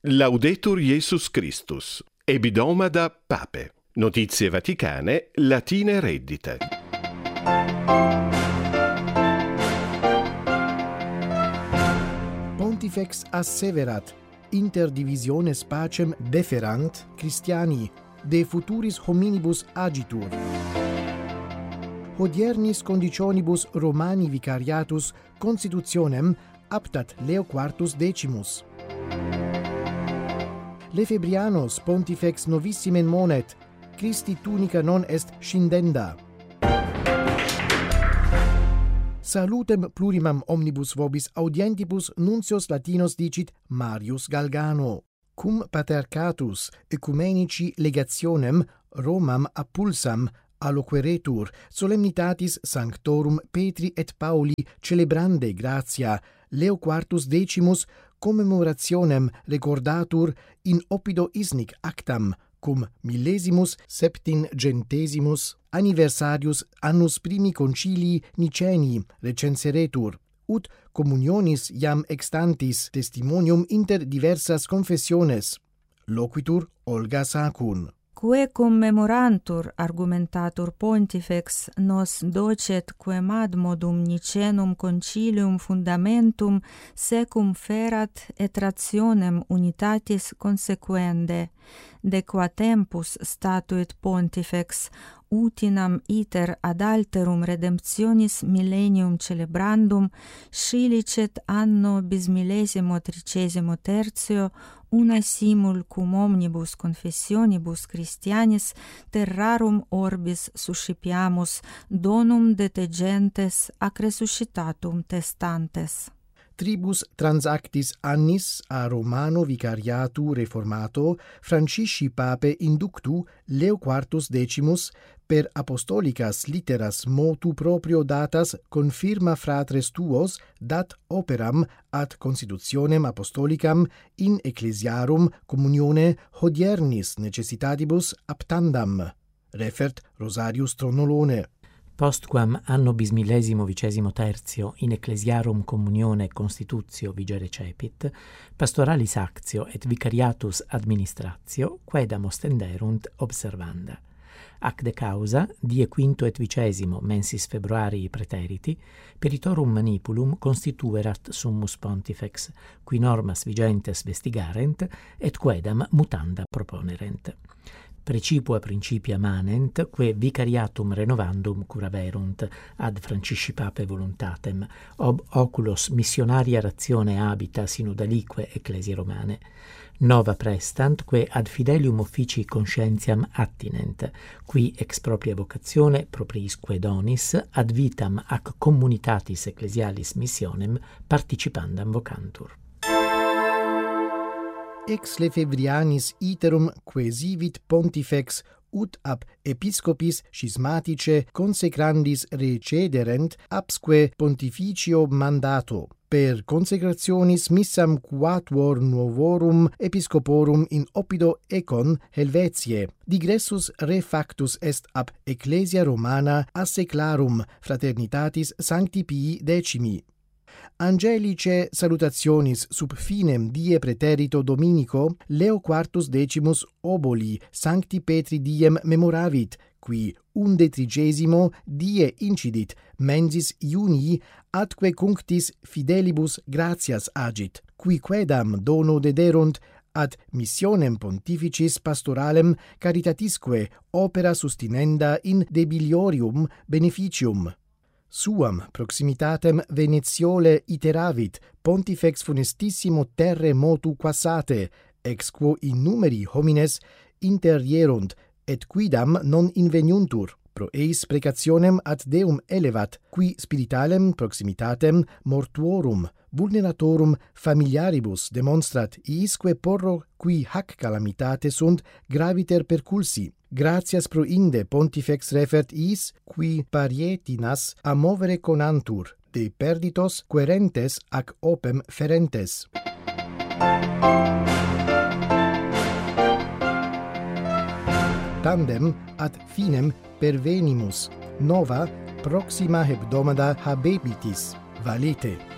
Laudetur Jesus Christus. Ebidomada Pape. Notizie Vaticane, latine reddite. Pontifex asseverat, inter divisiones pacem deferant Christiani, de futuris hominibus agitur. Hodiernis conditionibus Romani vicariatus constitutionem aptat Leo IV decimus. Lefebrianos Pontifex novissimen monet, Christi tunica non est scindenda. Salutem plurimam omnibus vobis audientibus nuncios latinos dicit Marius Galgano. Cum patercatus ecumenici legationem Romam appulsam alloqueretur solemnitatis Sanctorum Petri et Pauli celebrande gratia Leo IV decimus commemorationem recordatur in oppido isnic actam cum millesimus septingentesimus anniversarius annus primi concilii Niceni recenseretur, ut communionis iam extantis testimonium inter diversas confessiones. Loquitur Olga Sacun. Quae commemorantur argumentatur Pontifex nos docet quem ad modum Nicenum concilium fundamentum secum ferat et rationem unitatis consequende, de qua tempus statuit Pontifex utinam iter ad alterum redemptionis millennium celebrandum scilicet anno bismillesimo tricesimo tertio una simul cum omnibus confessionibus Christianis terrarum orbis suscipiamus donum de te gentes ac resuscitatum testantes. Tribus transactis annis a Romano vicariatu reformato Francisci Pape inductu Leo IV decimus per apostolicas litteras motu proprio datas confirma fratres tuos dat operam ad constitutionem apostolicam in ecclesiarum communione hodiernis necessitatibus aptandam. Refert Rosarius Tronnolone. Postquam anno bismillesimo vicesimo tertio in ecclesiarum communione constitutio vigere cepit, pastoralis actio et vicariatus administratio quaedam ostenderunt observanda. Ac de causa, die quinto et vicesimo mensis februarii praeteriti, peritorum manipulum constituerat summus Pontifex, qui normas vigentes vestigarent, et quaedam mutanda proponerent. Precipua principia manent, que vicariatum renovandum curaverunt ad Francisci Pape voluntatem, ob oculos missionaria ratione habita sinodalique ecclesiae Romane. Nova prestant, que ad fidelium officii conscientiam attinent, qui ex propria vocatione propriisque donis ad vitam ac communitatis ecclesialis missionem participandam vocantur. Ex Lefebrianis iterum quesivit Pontifex ut ab episcopis schismatice consecrandis recederent absque pontificio mandato per consecrationis missam quatuor novorum episcoporum in oppido Econ Helvetiae digressus refactus est ab Ecclesia Romana asseclarum fraternitatis Sancti Pii X. Angelice salutationis sub finem die praeterito Dominico Leo IV decimus oboli Sancti Petri diem memoravit, qui 11 die incidit mensis Iunii atque cunctis fidelibus gratias agit, qui quaedam dono dederunt ad missionem pontificis pastoralem caritatisque opera sustinenda in debiliorium beneficium. Suam proximitatem Venetiole iteravit Pontifex funestissimo terre motu quassate, ex quo innumeri homines interierunt, et quidam non inveniuntur. Pro eis precationem ad Deum elevat, qui spiritalem proximitatem mortuorum, vulneratorum familiaribus demonstrat, iisque porro qui hac calamitate sunt graviter perculsi. Gratias pro inde Pontifex refert is, qui parietinas a movere conantur, de perditos querentes ac opem ferentes. Tandem ad finem pervenimus, nova proxima hebdomada habebitis, valete.